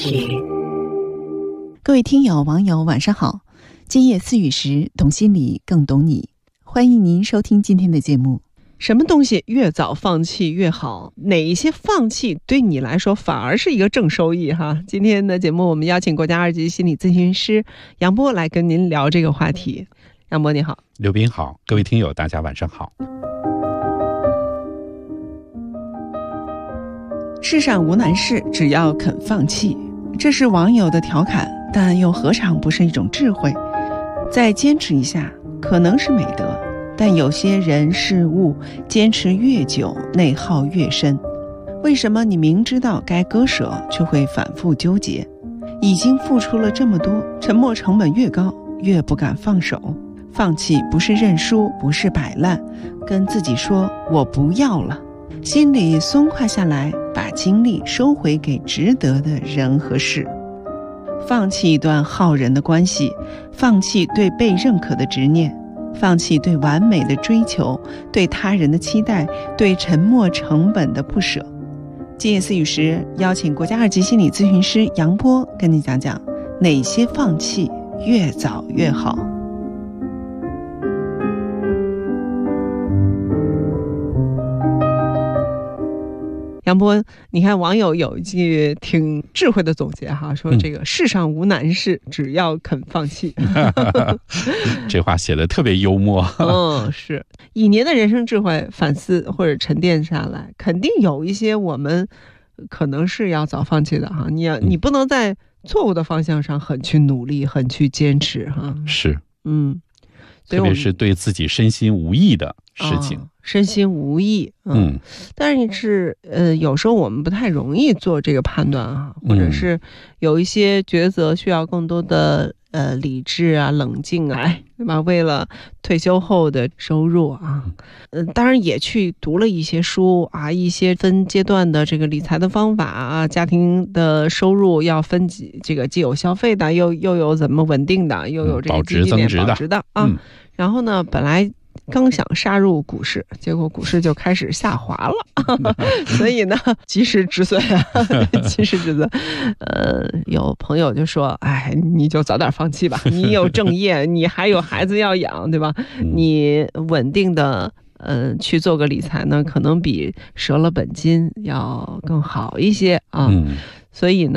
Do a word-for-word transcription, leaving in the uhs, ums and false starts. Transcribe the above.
各位听友网友晚上好，今夜思雨时，懂心理更懂你，欢迎您收听今天的节目。 什么东西越早放弃越好？哪一些放弃对你来说反而是一个正收益哈？今天的节目我们邀请国家二级心理咨询师杨波来跟您聊这个话题。杨波你好。 刘斌好，各位听友大家晚上好。 世上无难事，只要肯放弃，这是网友的调侃，但又何尝不是一种智慧？再坚持一下可能是美德，但有些人事物坚持越久，内耗越深。为什么你明知道该割舍，却会反复纠结？已经付出了这么多，沉没成本越高，越不敢放手。放弃不是认输，不是摆烂，跟自己说我不要了，心里松快下来，把精力收回给值得的人和事。放弃一段耗人的关系，放弃对被认可的执念，放弃对完美的追求，对他人的期待，对沉没成本的不舍。今夜思雨时，邀请国家二级心理咨询师杨波跟你讲讲哪些放弃越早越好。 杨波，你看网友有一句挺智慧的总结哈，说这个世上无难事，只要肯放弃。 这话写的特别幽默。 嗯，是一年的人生智慧反思或者沉淀下来，肯定有一些我们可能是要早放弃的哈。你要你不能在错误的方向上很去努力，很去坚持哈。 是， 嗯， 特别是对自己身心无益的事情。 哦身心无益，嗯，嗯但是呃，有时候我们不太容易做这个判断啊，或者是有一些抉择需要更多的呃理智啊、冷静啊，对吧？为了退休后的收入啊，嗯、呃，当然也去读了一些书啊，一些分阶段的这个理财的方法啊，家庭的收入要分几这个既有消费的，又又有怎么稳定的，又有这个基金链保值的啊、嗯。然后呢，本来刚想杀入股市，结果股市就开始下滑了，所以呢，及时止损啊，及时止损。呃，有朋友就说：“哎，你就早点放弃吧，你有正业，你还有孩子要养，对吧？你稳定的。”呃，去做个理财呢，可能比折了本金要更好一些啊。嗯、所以呢。